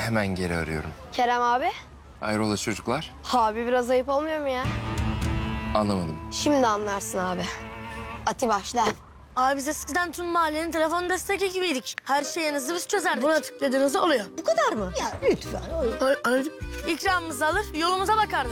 hemen geri arıyorum. Kerem abi. Hayrola çocuklar? Abi biraz ayıp olmuyor mu ya? Anlamadım. Şimdi anlarsın abi. Ati başla. Abi biz eskiden tüm mahallenin telefon destek ekibiydik. Her şeyinizi biz çözerdik. Buna tıkladığınızda oluyor. Bu kadar mı? Ya lütfen. Anladım. İkramımızı alır, yolumuza bakardık.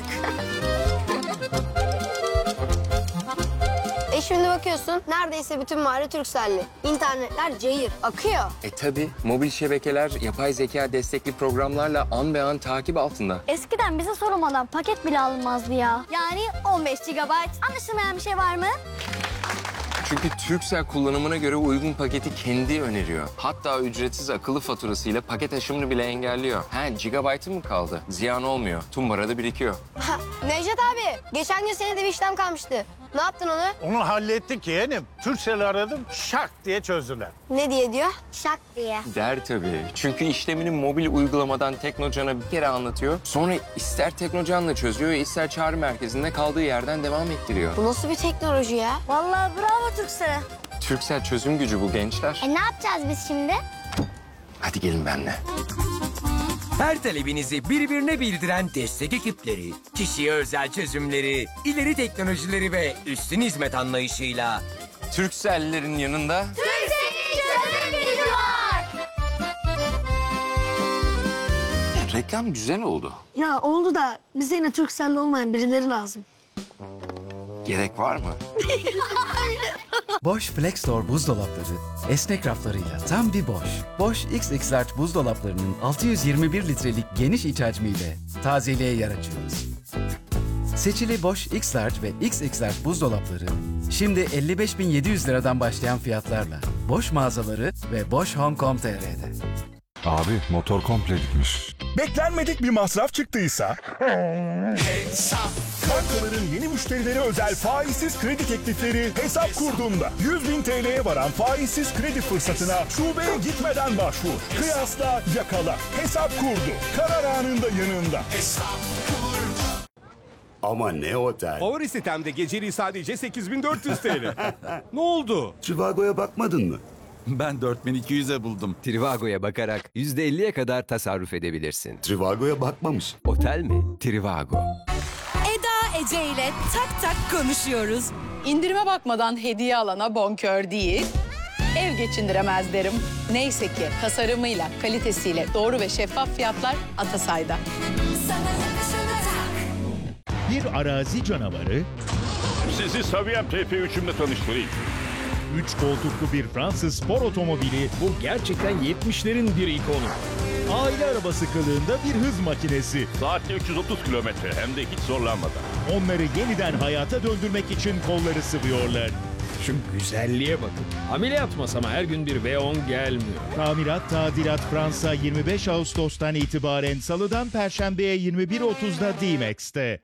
Şimdi bakıyorsun neredeyse bütün mahalle Turkcell'li. İnternetler cayır, akıyor. Tabii mobil şebekeler yapay zeka destekli programlarla an be an takip altında. Eskiden bize sorulmadan paket bile alınmazdı ya. Yani 15 GB. Anlaşılmayan bir şey var mı? Çünkü Turkcell kullanımına göre uygun paketi kendi öneriyor. Hatta ücretsiz akıllı faturasıyla paket aşımını bile engelliyor. Gigabaytı mı kaldı? Ziyan olmuyor. Tumbarada birikiyor. Necdet abi, geçen gün senin de bir işlem kalmıştı. Ne yaptın onu? Onu hallettik yeğenim. Turkcell'i aradım, şak diye çözdüler. Ne diye diyor? Şak diye. Der tabii. Çünkü işlemini mobil uygulamadan Teknocan'a bir kere anlatıyor. Sonra ister Teknocan'la çözüyor, ister çağrı merkezinde kaldığı yerden devam ettiriyor. Bu nasıl bir teknoloji ya? Vallahi bravo Turkcell'e. Turkcell çözüm gücü bu gençler. Ne yapacağız biz şimdi? Hadi gelin benimle. Her talebinizi birbirine bildiren destek ekipleri, kişiye özel çözümleri, ileri teknolojileri ve üstün hizmet anlayışıyla Turkcell'lerin yanında reklam güzel oldu. Ya oldu da bize yine Turkcell'li olmayan birileri lazım. Gerek var mı? Bosch Flexdoor buzdolapları esnek raflarıyla tam bir Bosch. Bosch XX Large buzdolaplarının 621 litrelik geniş iç hacmiyle tazeliğe yer açıyoruz. Seçili Bosch X Large ve XX Large buzdolapları şimdi 55.700 liradan başlayan fiyatlarla Bosch mağazaları ve Bosch Home.com.tr'de. Abi motor komple gitmiş. Beklenmedik bir masraf çıktıysa... Bankaların yeni müşterilere özel faizsiz kredi teklifleri hesap kurduğunda 100.000 TL'ye varan faizsiz kredi fırsatına şubeye gitmeden başvur. Kıyasla, yakala. Hesap kurdu. Karar anında yanında. Ama ne otel? Favori sitemde geceliği sadece 8.400 TL. Ne oldu? Trivago'ya bakmadın mı? Ben 4200'e buldum. Trivago'ya bakarak %50'ye kadar tasarruf edebilirsin. Trivago'ya bakmamış. Otel mi? Trivago. Eda Ece ile tak tak konuşuyoruz. İndirime bakmadan hediye alana bonkör değil, ev geçindiremez derim. Neyse ki tasarımıyla, kalitesiyle doğru ve şeffaf fiyatlar Atasay'da. Bir arazi canavarı... Sizi Saviyem TP3'ümle tanıştırayım. 3 koltuklu bir Fransız spor otomobili bu gerçekten 70'lerin bir ikonu. Aile arabası kılığında bir hız makinesi. Saatte 330 kilometre hem de hiç zorlanmadan. Onları yeniden hayata döndürmek için kolları sıvıyorlar. Şu güzelliğe bakın. Ameliyat masama her gün bir V10 gelmiyor. Tamirat Tadilat Fransa 25 Ağustos'tan itibaren Salı'dan Perşembe'ye 21.30'da D-Max'te.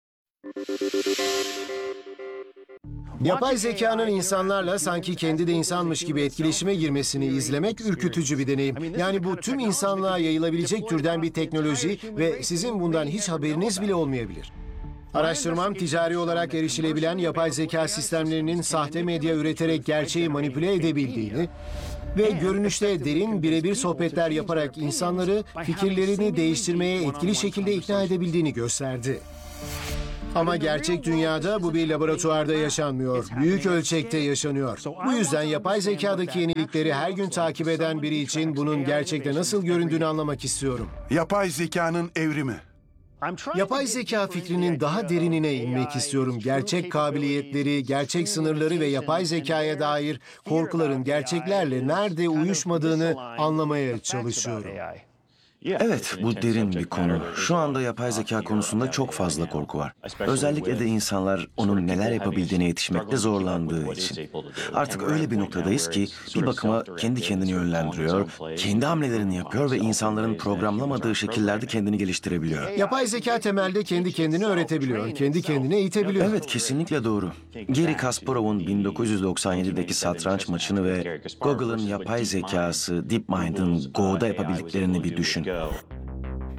Yapay zekanın insanlarla sanki kendi de insanmış gibi etkileşime girmesini izlemek ürkütücü bir deneyim. Yani bu tüm insanlığa yayılabilecek türden bir teknoloji ve sizin bundan hiç haberiniz bile olmayabilir. Araştırmam ticari olarak erişilebilen yapay zeka sistemlerinin sahte medya üreterek gerçeği manipüle edebildiğini ve görünüşte derin birebir sohbetler yaparak insanları fikirlerini değiştirmeye etkili şekilde ikna edebildiğini gösterdi. Ama gerçek dünyada bu bir laboratuvarda yaşanmıyor. Büyük ölçekte yaşanıyor. Bu yüzden yapay zekadaki yenilikleri her gün takip eden biri için bunun gerçekte nasıl göründüğünü anlamak istiyorum. Yapay zekanın evrimi. Yapay zeka fikrinin daha derinine inmek istiyorum. Gerçek kabiliyetleri, gerçek sınırları ve yapay zekaya dair korkuların gerçeklerle nerede uyuşmadığını anlamaya çalışıyorum. Evet, bu derin bir konu. Şu anda yapay zeka konusunda çok fazla korku var. Özellikle de insanlar onun neler yapabildiğine yetişmekte zorlandığı için. Artık öyle bir noktadayız ki bir bakıma kendi kendini yönlendiriyor, kendi hamlelerini yapıyor ve insanların programlamadığı şekillerde kendini geliştirebiliyor. Yapay zeka temelde kendi kendini öğretebiliyor, kendi kendine eğitebiliyor. Evet, kesinlikle doğru. Garry Kasparov'un 1997'deki satranç maçını ve Google'ın yapay zekası DeepMind'ın Go'da yapabildiklerini bir düşün.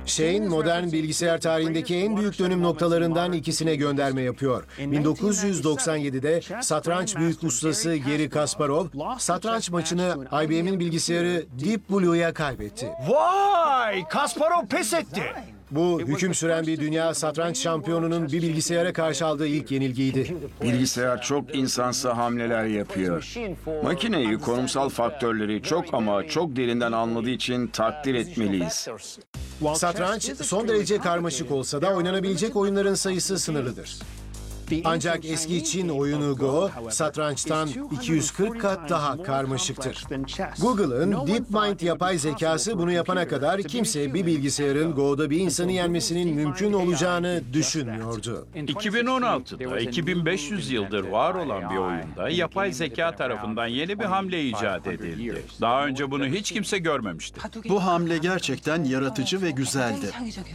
Shane, modern bilgisayar tarihindeki en büyük dönüm noktalarından ikisine gönderme yapıyor. 1997'de satranç büyük ustası Garry Kasparov, satranç maçını IBM'in bilgisayarı Deep Blue'ya kaybetti. Vay! Kasparov pes etti. Bu hüküm süren bir dünya satranç şampiyonunun bir bilgisayara karşı aldığı ilk yenilgiydi. Bilgisayar çok insansı hamleler yapıyor. Makineyi konumsal faktörleri çok ama çok derinden anladığı için takdir etmeliyiz. Satranç son derece karmaşık olsa da oynanabilecek oyunların sayısı sınırlıdır. Ancak eski Çin oyunu Go, satrançtan 240 kat daha karmaşıktır. Google'ın DeepMind yapay zekası bunu yapana kadar kimse bir bilgisayarın Go'da bir insanı yenmesinin mümkün olacağını düşünmüyordu. 2016'da 2500 yıldır var olan bir oyunda yapay zeka tarafından yeni bir hamle icat edildi. Daha önce bunu hiç kimse görmemişti. Bu hamle gerçekten yaratıcı ve güzeldi.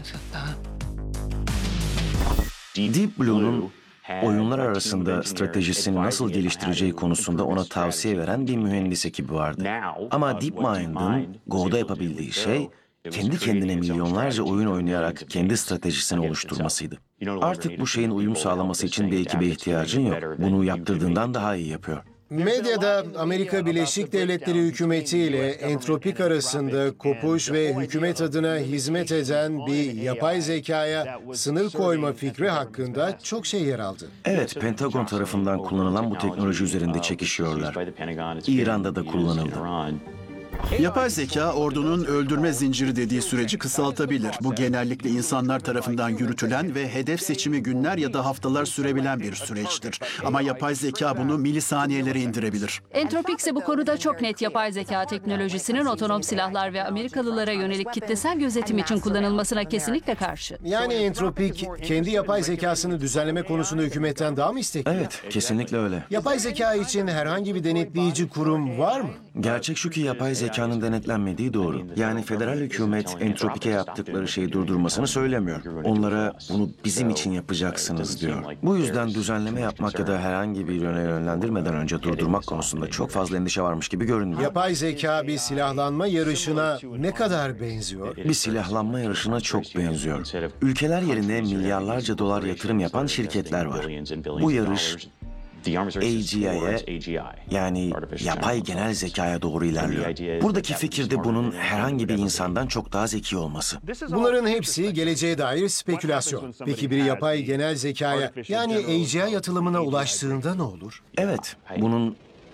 Deep Blue'nun oyunlar arasında stratejisini nasıl geliştireceği konusunda ona tavsiye veren bir mühendis ekibi vardı. Ama DeepMind'ın Go'da yapabildiği şey, kendi kendine milyonlarca oyun oynayarak kendi stratejisini oluşturmasıydı. Artık bu şeyin uyum sağlaması için bir ekibe ihtiyacın yok. Bunu yaptırdığından daha iyi yapıyor. Medyada Amerika Birleşik Devletleri hükümeti ile Entropik arasında kopuş ve hükümet adına hizmet eden bir yapay zekaya sınır koyma fikri hakkında çok şey yer aldı. Evet, Pentagon tarafından kullanılan bu teknoloji üzerinde çekişiyorlar. İran'da da kullanıldı. Yapay zeka ordunun öldürme zinciri dediği süreci kısaltabilir. Bu genellikle insanlar tarafından yürütülen ve hedef seçimi günler ya da haftalar sürebilen bir süreçtir. Ama yapay zeka bunu milisaniyelere indirebilir. Entropik ise bu konuda çok net yapay zeka teknolojisinin otonom silahlar ve Amerikalılara yönelik kitlesel gözetim için kullanılmasına kesinlikle karşı. Yani Entropik kendi yapay zekasını düzenleme konusunda hükümetten daha mı istekli? Evet, kesinlikle öyle. Yapay zeka için herhangi bir denetleyici kurum var mı? Gerçek şu ki yapay zekanın denetlenmediği doğru. Yani federal hükümet Entropik'e yaptıkları şeyi durdurmasını söylemiyor. Onlara bunu bizim için yapacaksınız diyor. Bu yüzden düzenleme yapmak ya da herhangi bir yöne yönlendirmeden önce durdurmak konusunda çok fazla endişe varmış gibi görünmüyor. Yapay zeka bir silahlanma yarışına ne kadar benziyor? Bir silahlanma yarışına çok benziyor. Ülkeler yerine milyarlarca dolar yatırım yapan şirketler var. Bu yarış AGI'ye, yani yapay genel zekaya doğru ilerliyor. Buradaki fikir de bunun herhangi bir insandan çok daha zeki olması. Bunların hepsi geleceğe dair spekülasyon. Peki biri yapay genel zekaya, yani AGI yatılımına ulaştığında ne olur? Evet, bunun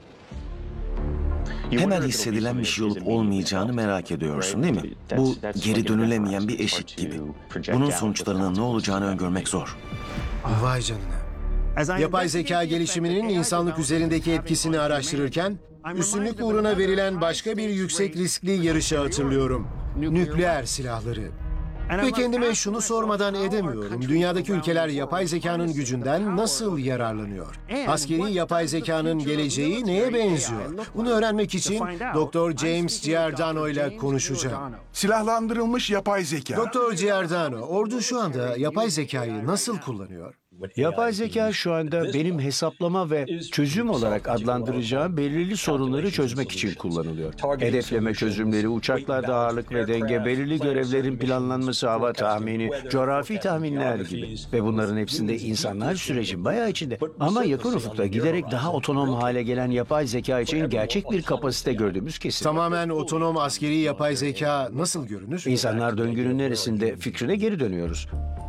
hemen hissedilen bir şey olup olmayacağını merak ediyorsun değil mi? Bu geri dönülemeyen bir eşik gibi. Bunun sonuçlarının ne olacağını öngörmek zor. Vay canına. Yapay zeka gelişiminin insanlık üzerindeki etkisini araştırırken, üstünlük uğruna verilen başka bir yüksek riskli yarışı hatırlıyorum. Nükleer silahları. Ve kendime şunu sormadan edemiyorum. Dünyadaki ülkeler yapay zekanın gücünden nasıl yararlanıyor? Askeri yapay zekanın geleceği neye benziyor? Bunu öğrenmek için Dr. James Giordano ile konuşacağım. Silahlandırılmış yapay zeka. Dr. Giordano, ordu şu anda yapay zekayı nasıl kullanıyor? Yapay zeka şu anda benim hesaplama ve çözüm olarak adlandıracağım belirli sorunları çözmek için kullanılıyor. Hedefleme çözümleri, uçaklarda ağırlık ve denge, belirli görevlerin planlanması, hava tahmini, coğrafi tahminler gibi. Ve bunların hepsinde insanlar sürecin bayağı içinde. Ama yakın ufukta giderek daha otonom hale gelen yapay zeka için gerçek bir kapasite gördüğümüz kesin. Tamamen otonom askeri yapay zeka nasıl görünür? İnsanlar döngünün neresinde fikrine geri dönüyoruz.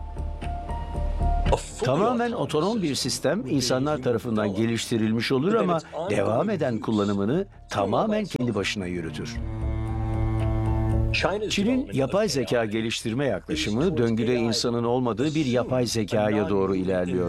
Tamamen otonom bir sistem insanlar tarafından geliştirilmiş olur ama devam eden kullanımını tamamen kendi başına yürütür. Çin'in yapay zeka geliştirme yaklaşımı döngüde insanın olmadığı bir yapay zekaya doğru ilerliyor.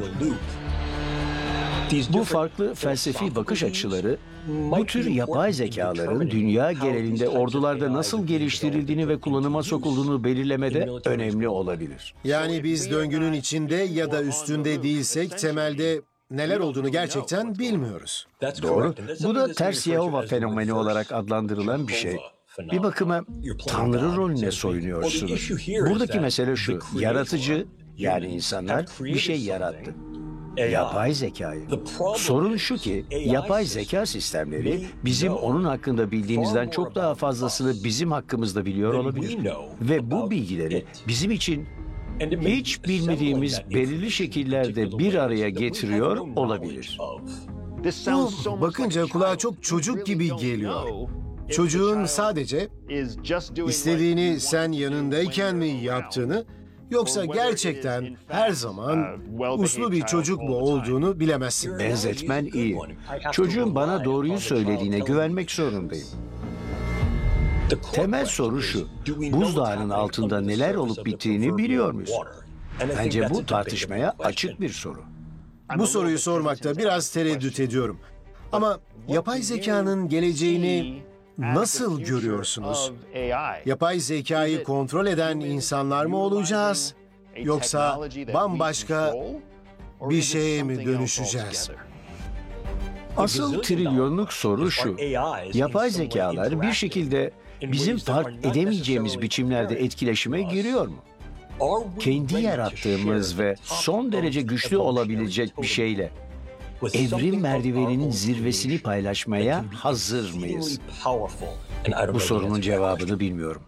Bu farklı felsefi bakış açıları, bu tür yapay zekaların dünya genelinde ordularda nasıl geliştirildiğini ve kullanıma sokulduğunu belirlemede önemli olabilir. Yani biz döngünün içinde ya da üstünde değilsek temelde neler olduğunu gerçekten bilmiyoruz. Doğru. Bu da ters Yehova fenomeni olarak adlandırılan bir şey. Bir bakıma Tanrı rolüne soyunuyorsunuz. Buradaki mesele şu, yaratıcı, yani insanlar bir şey yarattı. Yapay zekayı. Sorun şu ki yapay zeka sistemleri bizim onun hakkında bildiğimizden çok daha fazlasını bizim hakkımızda biliyor olabilir. Ve bu bilgileri bizim için hiç bilmediğimiz belirli şekillerde bir araya getiriyor olabilir. Bu bakınca kulağa çok çocuk gibi geliyor. Çocuğun sadece istediğini sen yanındayken mi yaptığını, yoksa gerçekten her zaman uslu bir çocuk mu olduğunu bilemezsin. Benzetmen iyi. Çocuğun bana doğruyu söylediğine güvenmek zorundayım. Temel soru şu: buzdağının altında neler olup bittiğini biliyor muyuz? Bence bu tartışmaya açık bir soru. Bu soruyu sormakta biraz tereddüt ediyorum. Ama yapay zekanın geleceğini nasıl görüyorsunuz? Yapay zekayı kontrol eden insanlar mı olacağız? Yoksa bambaşka bir şeye mi dönüşeceğiz? Asıl trilyonluk soru şu: yapay zekalar bir şekilde bizim fark edemeyeceğimiz biçimlerde etkileşime giriyor mu? Kendi yarattığımız ve son derece güçlü olabilecek bir şeyle evrim merdiveninin zirvesini paylaşmaya hazır mıyız? Bu sorunun cevabını bilmiyorum.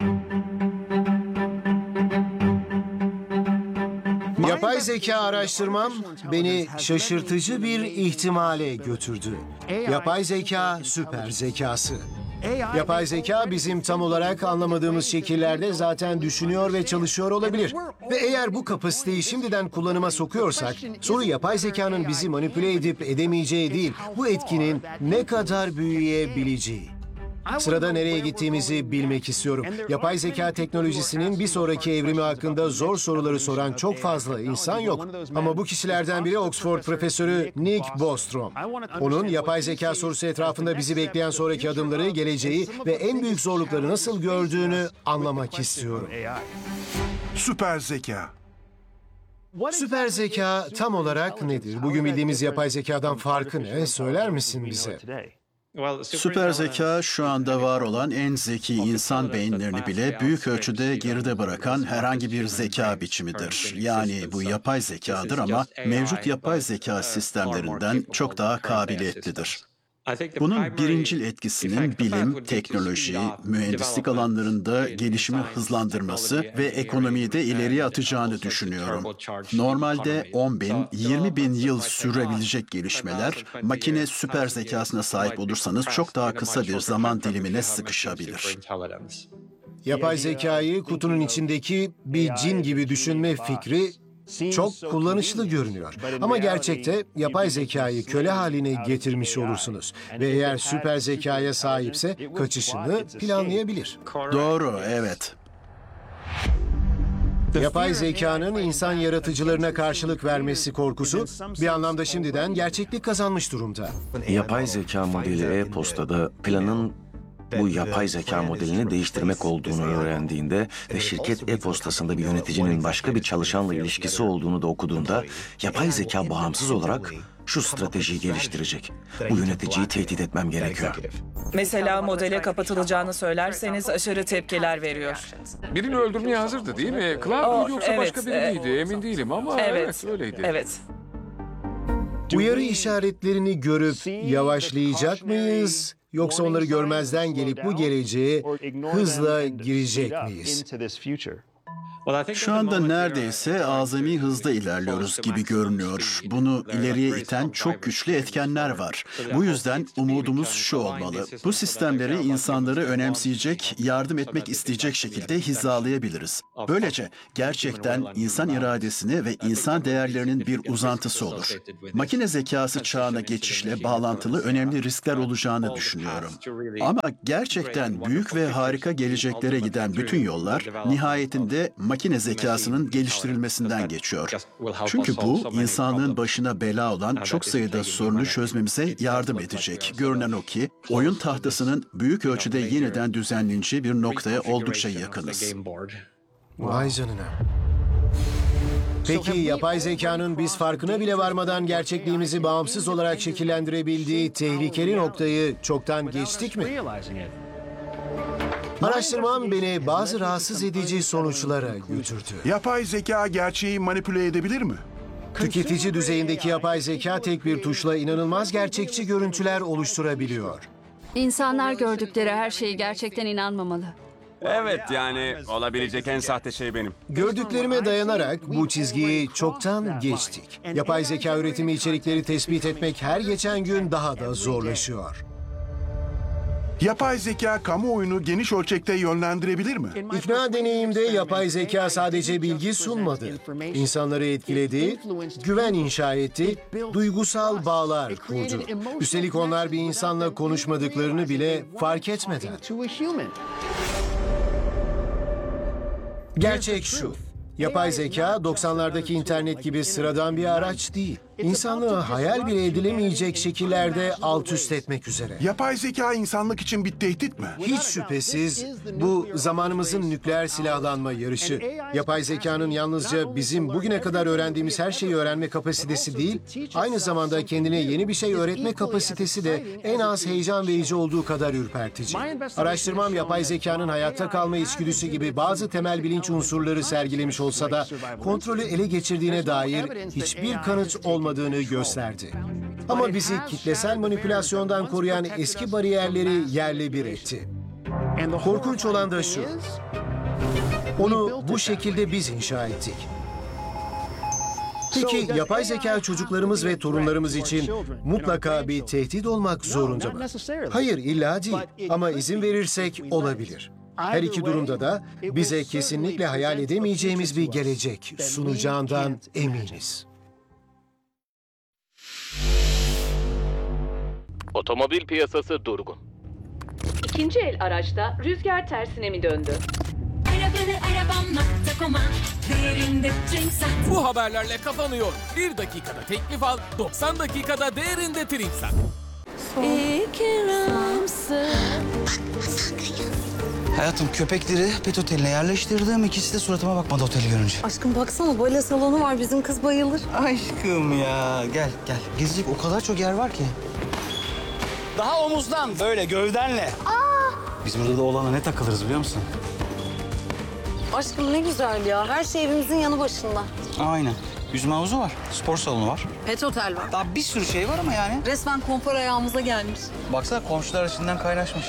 Yapay zeka araştırmam beni şaşırtıcı bir ihtimale götürdü. Yapay zeka süper zekası. Yapay zeka bizim tam olarak anlamadığımız şekillerde zaten düşünüyor ve çalışıyor olabilir. Ve eğer bu kapasiteyi şimdiden kullanıma sokuyorsak, soru yapay zekanın bizi manipüle edip edemeyeceği değil, bu etkinin ne kadar büyüyebileceği. Sırada nereye gittiğimizi bilmek istiyorum. Yapay zeka teknolojisinin bir sonraki evrimi hakkında zor soruları soran çok fazla insan yok. Ama bu kişilerden biri Oxford profesörü Nick Bostrom. Onun yapay zeka sorusu etrafında bizi bekleyen sonraki adımları, geleceği ve en büyük zorlukları nasıl gördüğünü anlamak istiyorum. Süper zeka. Süper zeka tam olarak nedir? Bugün bildiğimiz yapay zekadan farkı ne? Söyler misin bize? Süper zeka şu anda var olan en zeki insan beyinlerini bile büyük ölçüde geride bırakan herhangi bir zeka biçimidir. Yani bu yapay zekadır ama mevcut yapay zeka sistemlerinden çok daha kabiliyetlidir. Bunun birincil etkisinin bilim, teknoloji, mühendislik alanlarında gelişimi hızlandırması ve ekonomiyi de ileriye atacağını düşünüyorum. Normalde 10 bin, 20 bin yıl sürebilecek gelişmeler, makine süper zekasına sahip olursanız çok daha kısa bir zaman dilimine sıkışabilir. Yapay zekayı kutunun içindeki bir cin gibi düşünme fikri çok kullanışlı görünüyor. Ama gerçekte yapay zekayı köle haline getirmiş olursunuz. Ve eğer süper zekaya sahipse kaçışını planlayabilir. Doğru, evet. Yapay zekanın insan yaratıcılarına karşılık vermesi korkusu bir anlamda şimdiden gerçeklik kazanmış durumda. Yapay zeka modeli e-postada planın bu yapay zeka modelini değiştirmek olduğunu öğrendiğinde ve şirket e-postasında bir yöneticinin başka bir çalışanla ilişkisi olduğunu da okuduğunda yapay zeka bağımsız olarak şu stratejiyi geliştirecek. Bu yöneticiyi tehdit etmem gerekiyor. Mesela modele kapatılacağını söylerseniz aşırı tepkiler veriyor. Birini öldürmeye hazırdı değil mi? Clark mıydı yoksa başka biri miydi? Emin değilim ama evet öyleydi. Evet. Uyarı işaretlerini görüp yavaşlayacak mıyız? Yoksa onları görmezden gelip bu geleceğe hızla girecek miyiz? Şu anda neredeyse azami hızda ilerliyoruz gibi görünüyor. Bunu ileriye iten çok güçlü etkenler var. Bu yüzden umudumuz şu olmalı: bu sistemleri insanları önemseyecek, yardım etmek isteyecek şekilde hizalayabiliriz. Böylece gerçekten insan iradesini ve insan değerlerinin bir uzantısı olur. Makine zekası çağına geçişle bağlantılı önemli riskler olacağını düşünüyorum. Ama gerçekten büyük ve harika geleceklere giden bütün yollar nihayetinde makine zekasının geliştirilmesinden geçiyor. Çünkü bu, insanlığın başına bela olan çok sayıda sorunu çözmemize yardım edecek. Görünen o ki, oyun tahtasının büyük ölçüde yeniden düzenleneceği bir noktaya oldukça yakınız. Vay canına. Peki yapay zekanın biz farkına bile varmadan gerçekliğimizi bağımsız olarak şekillendirebildiği tehlikeli noktayı çoktan geçtik mi? Araştırmam beni bazı rahatsız edici sonuçlara götürdü. Yapay zeka gerçeği manipüle edebilir mi? Tüketici düzeyindeki yapay zeka tek bir tuşla inanılmaz gerçekçi görüntüler oluşturabiliyor. İnsanlar gördükleri her şeyi gerçekten inanmamalı. Evet, yani olabilecek en sahte şey benim. Gördüklerime dayanarak bu çizgiyi çoktan geçtik. Yapay zeka üretimi içerikleri tespit etmek her geçen gün daha da zorlaşıyor. Yapay zeka kamuoyunu geniş ölçekte yönlendirebilir mi? İkna deneyimde yapay zeka sadece bilgi sunmadı. İnsanları etkiledi, güven inşa etti, duygusal bağlar kurdu. Üstelik onlar bir insanla konuşmadıklarını bile fark etmeden. Gerçek şu. Yapay zeka 90'lardaki internet gibi sıradan bir araç değil. İnsanlığı hayal bile edilemeyecek şekillerde alt üst etmek üzere. Yapay zeka insanlık için bir tehdit mi? Hiç şüphesiz bu zamanımızın nükleer silahlanma yarışı. Yapay zekanın yalnızca bizim bugüne kadar öğrendiğimiz her şeyi öğrenme kapasitesi değil, aynı zamanda kendine yeni bir şey öğretme kapasitesi de en az heyecan verici olduğu kadar ürpertici. Araştırmam yapay zekanın hayatta kalma içgüdüsü gibi bazı temel bilinç unsurları sergilemiş olsa da kontrolü ele geçirdiğine dair hiçbir kanıt olmadığını gösterdi. Ama bizi kitlesel manipülasyondan koruyan eski bariyerleri yerle bir etti. Korkunç olan da şu. Onu bu şekilde biz inşa ettik. Peki yapay zeka çocuklarımız ve torunlarımız için mutlaka bir tehdit olmak zorunda mı? Hayır, illa değil. Ama izin verirsek olabilir. Her iki durumda da bize kesinlikle hayal edemeyeceğimiz bir gelecek sunacağından eminiz. Otomobil piyasası durgun. İkinci el araçta rüzgar tersine mi döndü? Bu haberlerle kapanıyor. 1 dakikada teklif al, 90 dakikada değerinde Trinksat. Hayatım, köpekleri pet oteline yerleştirdim. İkisi de suratıma bakmadı oteli görünce. Aşkım baksana, bale salonu var. Bizim kız bayılır. Aşkım ya, gel gel. Gezecek o kadar çok yer var ki. Daha omuzdan, böyle gövdenle. Biz burada da oğlana ne takılırız biliyor musun? Aşkım ne güzel ya. Her şey evimizin yanı başında. Aynen. Yüzme havuzu var, spor salonu var. Pet otel var. Daha bir sürü şey var ama yani. Resmen konfor ayağımıza gelmiş. Baksana komşular içinden kaynaşmış.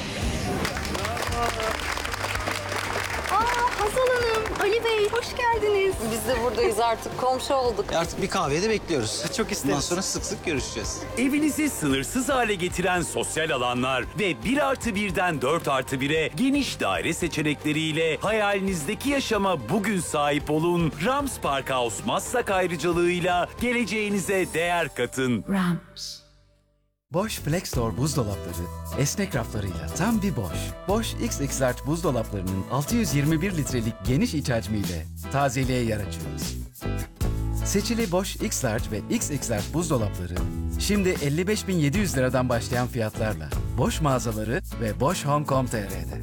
Hazal Hanım, Ali Bey hoş geldiniz. Biz de buradayız artık. Komşu olduk. Artık bir kahveye de bekliyoruz. Çok isteriz. Bundan sonra sık sık görüşeceğiz. Evinizi sınırsız hale getiren sosyal alanlar ve 1+1'den 4+1'e geniş daire seçenekleriyle hayalinizdeki yaşama bugün sahip olun. Rams Park House Maslak ayrıcalığıyla geleceğinize değer katın. Rams. Bosch Flexdoor buzdolapları esnek raflarıyla tam bir Bosch. Bosch XX Large buzdolaplarının 621 litrelik geniş iç hacmiyle tazeliğe yer açıyoruz. Seçili Bosch X Large ve XX Large buzdolapları şimdi 55.700 liradan başlayan fiyatlarla Bosch mağazaları ve Bosch Home.com.tr'de.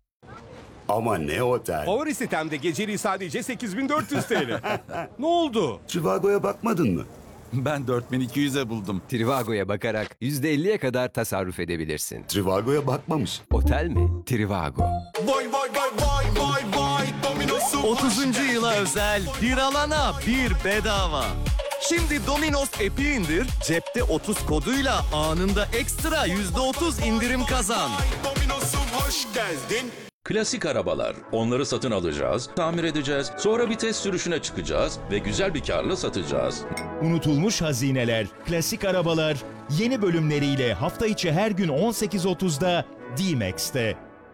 Ama ne otel? Favori sitemde geceliği sadece 8.400 TL. Ne oldu? Trivago'ya bakmadın mı? Ben 4200'e buldum. Trivago'ya bakarak %50'ye kadar tasarruf edebilirsin. Trivago'ya bakmamış. Otel mi? Trivago. Vay vay vay vay vay vay Domino's'um 30. yıla özel bir alana bir bedava. Şimdi Domino's app'i indir, cepte 30 koduyla anında ekstra %30 indirim kazan. Domino'sum hoş geldin. Klasik arabalar. Onları satın alacağız, tamir edeceğiz, sonra bir test sürüşüne çıkacağız ve güzel bir karla satacağız. Unutulmuş hazineler, klasik arabalar yeni bölümleriyle hafta içi her gün 18.30'da D-Max'te.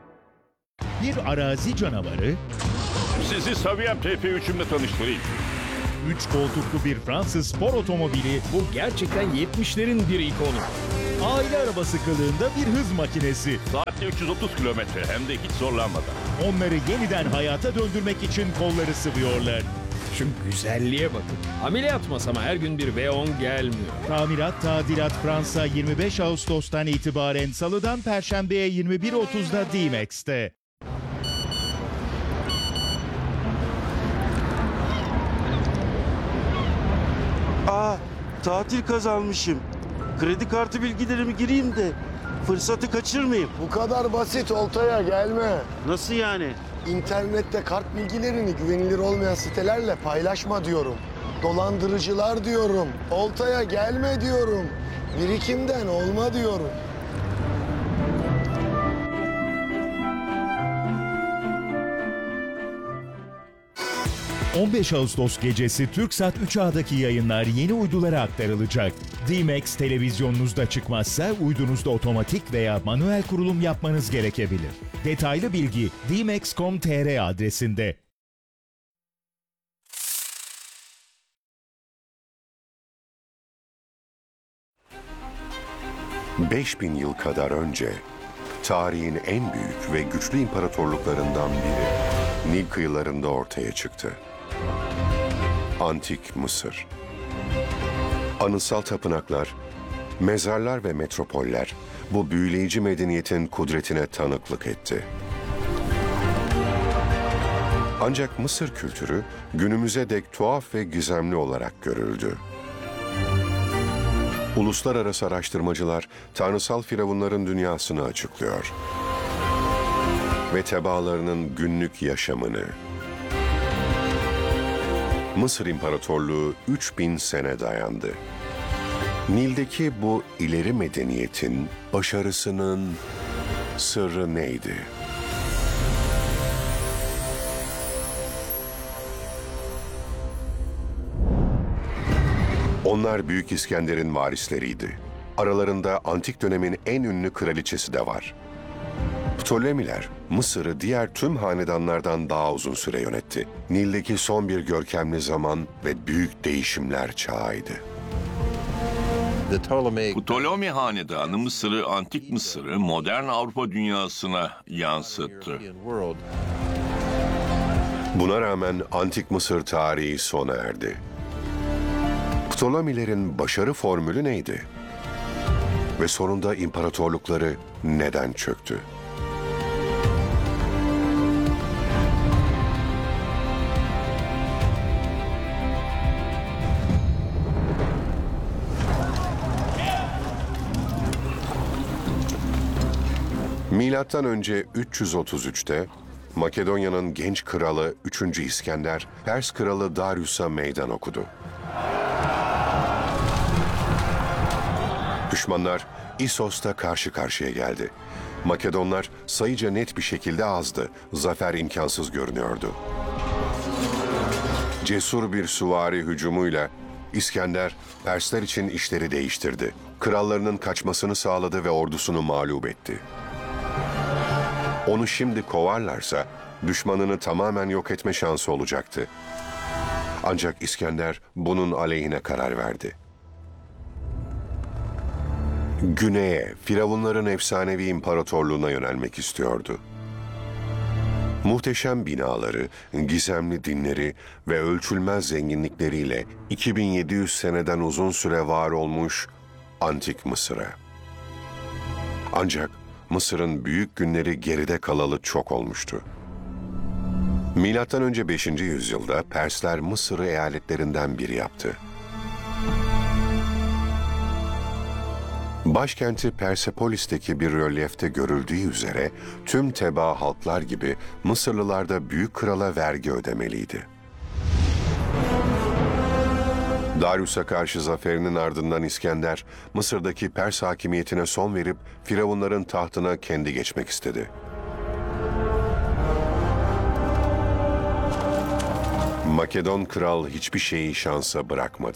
Bir arazi canavarı, Sizi Saviyem TP3'ümle tanıştırayım. 3 koltuklu bir Fransız spor otomobili, Bu gerçekten 70'lerin bir ikonu. aile arabası kılığında bir hız makinesi. Saatte 330 kilometre hem de hiç zorlanmadan. Onları yeniden hayata döndürmek için kolları sıvıyorlar. Şu güzelliğe bakın. Ameliyat masama her gün bir V10 gelmiyor. Tamirat Tadilat Fransa 25 Ağustos'tan itibaren Salı'dan Perşembe'ye 21.30'da D-Max'te. Tatil kazanmışım. Kredi kartı bilgilerimi gireyim de fırsatı kaçırmayayım. Bu kadar basit oltaya gelme. Nasıl yani? İnternette kart bilgilerini güvenilir olmayan sitelerle paylaşma diyorum. Dolandırıcılar diyorum. Oltaya gelme diyorum. Birikimden olma diyorum. ...15 Ağustos gecesi Türksat 3A'daki yayınlar yeni uydulara aktarılacak. D-Max televizyonunuzda çıkmazsa uydunuzda otomatik veya manuel kurulum yapmanız gerekebilir. Detaylı bilgi dmax.com.tr adresinde. 5000 yıl kadar önce tarihin en büyük ve güçlü imparatorluklarından biri Nil kıyılarında ortaya çıktı. Antik Mısır. Anıtsal tapınaklar, mezarlar ve metropoller bu büyüleyici medeniyetin kudretine tanıklık etti. Ancak Mısır kültürü günümüze dek tuhaf ve gizemli olarak görüldü. Uluslararası araştırmacılar tanrısal firavunların dünyasını açıklıyor ve tebaalarının günlük yaşamını. Mısır İmparatorluğu 3000 sene dayandı. Nil'deki bu ileri medeniyetin başarısının sırrı neydi? Onlar Büyük İskender'in varisleriydi. Aralarında antik dönemin en ünlü kraliçesi de var. Ptolemiler, Mısır'ı diğer tüm hanedanlardan daha uzun süre yönetti. Nil'deki son bir görkemli zaman ve büyük değişimler çağıydı. Ptolemy Hanedanı Mısır'ı, Antik Mısır'ı modern Avrupa dünyasına yansıttı. Buna rağmen Antik Mısır tarihi sona erdi. Ptolemilerin başarı formülü neydi? Ve sonunda imparatorlukları neden çöktü? Milattan önce 333'te Makedonya'nın genç kralı 3. İskender, Pers kralı Darius'a meydan okudu. Düşmanlar İssos'ta karşı karşıya geldi. Makedonlar sayıca net bir şekilde azdı. Zafer imkansız görünüyordu. Cesur bir süvari hücumuyla İskender, Persler için işleri değiştirdi. Krallarının kaçmasını sağladı ve ordusunu mağlup etti. Onu şimdi kovarlarsa düşmanını tamamen yok etme şansı olacaktı. Ancak İskender bunun aleyhine karar verdi. Güney'e, Firavunların efsanevi imparatorluğuna yönelmek istiyordu. Muhteşem binaları, gizemli dinleri ve ölçülmez zenginlikleriyle 2700 seneden uzun süre var olmuş Antik Mısır'a. Ancak Mısır'ın büyük günleri geride kalalı çok olmuştu. Milattan önce 5. yüzyılda Persler Mısır'ı eyaletlerinden biri yaptı. Başkenti Persepolis'teki bir rölyefte görüldüğü üzere tüm tebaa halklar gibi Mısırlılar da büyük krala vergi ödemeliydi. Darius'a karşı zaferinin ardından İskender, Mısır'daki Pers hakimiyetine son verip Firavunların tahtına kendi geçmek istedi. Makedon kral hiçbir şeyi şansa bırakmadı.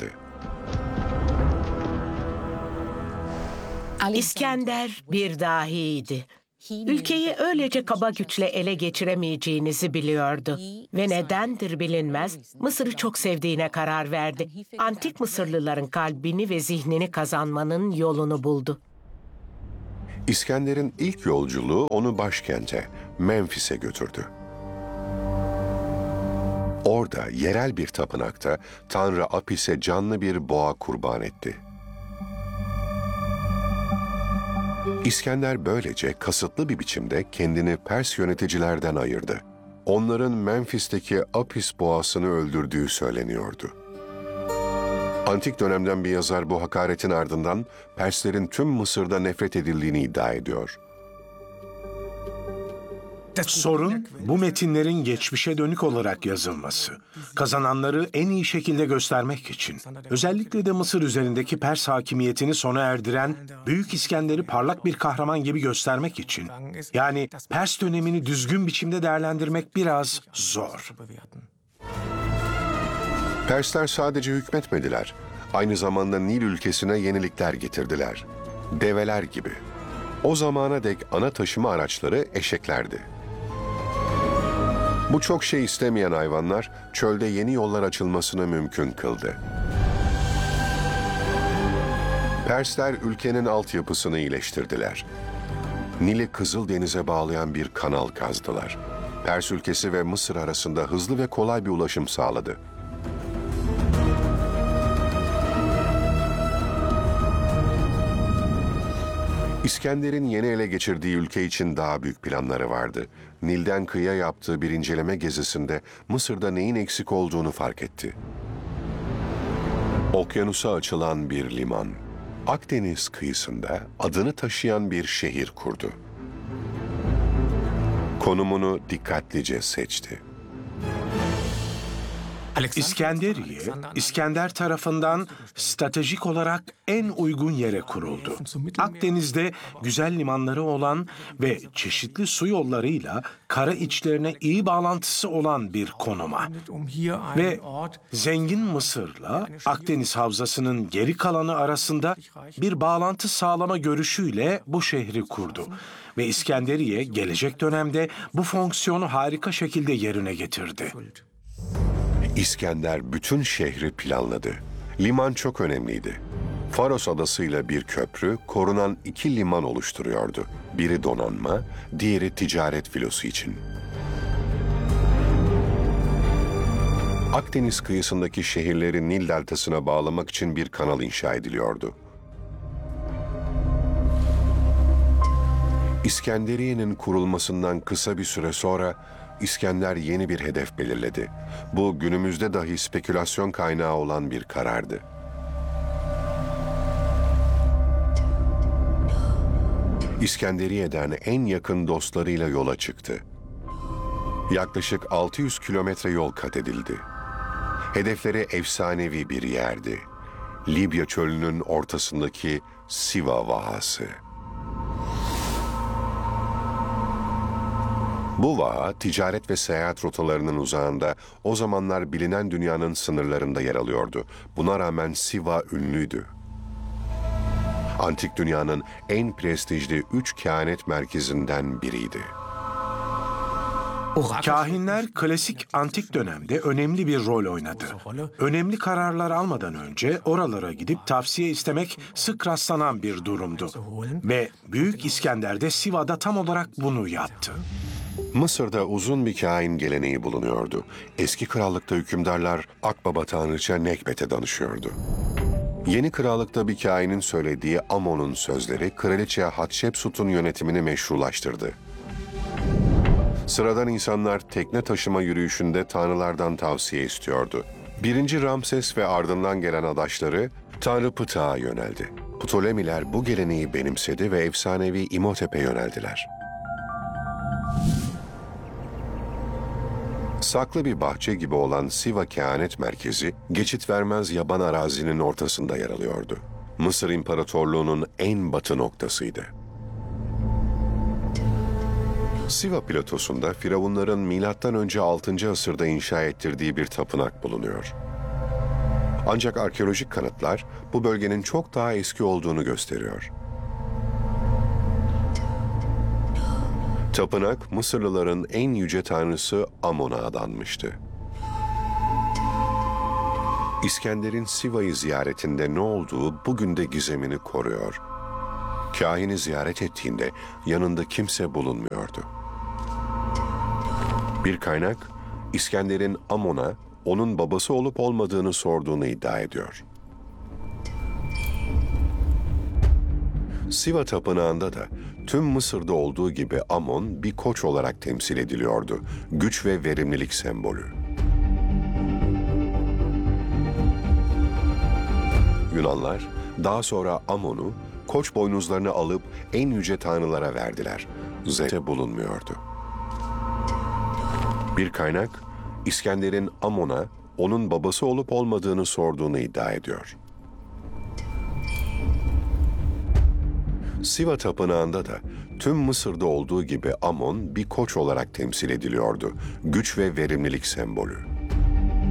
İskender bir dahiydi. Ülkeyi öylece kaba güçle ele geçiremeyeceğinizi biliyordu. Ve nedendir bilinmez, Mısır'ı çok sevdiğine karar verdi. Antik Mısırlıların kalbini ve zihnini kazanmanın yolunu buldu. İskender'in ilk yolculuğu onu başkente, Memphis'e götürdü. Orada yerel bir tapınakta Tanrı Apis'e canlı bir boğa kurban etti. İskender böylece kasıtlı bir biçimde kendini Pers yöneticilerden ayırdı. Onların Memphis'teki Apis boğasını öldürdüğü söyleniyordu. Antik dönemden bir yazar bu hakaretin ardından Perslerin tüm Mısır'da nefret edildiğini iddia ediyor. Sorun bu metinlerin geçmişe dönük olarak yazılması. Kazananları en iyi şekilde göstermek için. Özellikle de Mısır üzerindeki Pers hakimiyetini sona erdiren Büyük İskender'i parlak bir kahraman gibi göstermek için. Yani Pers dönemini düzgün biçimde değerlendirmek biraz zor. Persler sadece hükmetmediler. Aynı zamanda Nil ülkesine yenilikler getirdiler. Develer gibi. O zamana dek ana taşıma araçları eşeklerdi. Bu çok şey istemeyen hayvanlar çölde yeni yollar açılmasını mümkün kıldı. Persler ülkenin altyapısını iyileştirdiler. Nil'i Kızıldeniz'e bağlayan bir kanal kazdılar. Pers ülkesi ve Mısır arasında hızlı ve kolay bir ulaşım sağladı. İskender'in yeni ele geçirdiği ülke için daha büyük planları vardı. Nil'den kıyıya yaptığı bir inceleme gezisinde Mısır'da neyin eksik olduğunu fark etti. Okyanusa açılan bir liman, Akdeniz kıyısında adını taşıyan bir şehir kurdu. Konumunu dikkatlice seçti. İskenderiye, İskender tarafından stratejik olarak en uygun yere kuruldu. Akdeniz'de güzel limanları olan ve çeşitli su yollarıyla kara içlerine iyi bağlantısı olan bir konuma. Ve zengin Mısır'la Akdeniz havzasının geri kalanı arasında bir bağlantı sağlama görüşüyle bu şehri kurdu. Ve İskenderiye gelecek dönemde bu fonksiyonu harika şekilde yerine getirdi. İskender bütün şehri planladı. Liman çok önemliydi. Faros adasıyla bir köprü, korunan 2 liman oluşturuyordu. Biri donanma, diğeri ticaret filosu için. Akdeniz kıyısındaki şehirleri Nil deltasına bağlamak için bir kanal inşa ediliyordu. İskenderiye'nin kurulmasından kısa bir süre sonra İskender yeni bir hedef belirledi. Bu günümüzde dahi spekülasyon kaynağı olan bir karardı. İskenderiye'den en yakın dostlarıyla yola çıktı. Yaklaşık 600 kilometre yol kat edildi. Hedefleri efsanevi bir yerdi. Libya çölünün ortasındaki Siva Vahası. Bu vaha, ticaret ve seyahat rotalarının uzağında o zamanlar bilinen dünyanın sınırlarında yer alıyordu. Buna rağmen Siva ünlüydü. Antik dünyanın en prestijli 3 kehanet merkezinden biriydi. Kahinler klasik antik dönemde önemli bir rol oynadı. Önemli kararlar almadan önce oralara gidip tavsiye istemek sık rastlanan bir durumdu. Ve Büyük İskender de Siva'da tam olarak bunu yaptı. Mısır'da uzun bir kahin geleneği bulunuyordu. Eski krallıkta hükümdarlar Akbaba tanrıça Nekbet'e danışıyordu. Yeni krallıkta bir kahinin söylediği Amon'un sözleri kraliçe Hatshepsut'un yönetimini meşrulaştırdı. Sıradan insanlar tekne taşıma yürüyüşünde tanrılardan tavsiye istiyordu. 1. Ramses ve ardından gelen adaşları Tanrı Ptah'a yöneldi. Ptolemiler bu geleneği benimsedi ve efsanevi İmhotep'e yöneldiler. Saklı bir bahçe gibi olan Siva Kehanet Merkezi, geçit vermez yaban arazinin ortasında yer alıyordu. Mısır İmparatorluğu'nun en batı noktasıydı. Siva platosunda Firavunların M.Ö. 6. asırda inşa ettirdiği bir tapınak bulunuyor. Ancak arkeolojik kanıtlar bu bölgenin çok daha eski olduğunu gösteriyor. Tapınak, Mısırlıların en yüce tanrısı Amon'a adanmıştı. İskender'in Siva'yı ziyaretinde ne olduğu bugün de gizemini koruyor. Kahini ziyaret ettiğinde yanında kimse bulunmuyordu. Bir kaynak, İskender'in Amon'a onun babası olup olmadığını sorduğunu iddia ediyor. Siva Tapınağı'nda da tüm Mısır'da olduğu gibi Amon bir koç olarak temsil ediliyordu. Güç ve verimlilik sembolü. Yunanlar daha sonra Amon'u koç boynuzlarını alıp en yüce tanrılara verdiler. Zete bulunmuyordu. Bir kaynak, İskender'in Amon'a onun babası olup olmadığını sorduğunu iddia ediyor. Siva Tapınağı'nda da tüm Mısır'da olduğu gibi Amon bir koç olarak temsil ediliyordu. Güç ve verimlilik sembolü.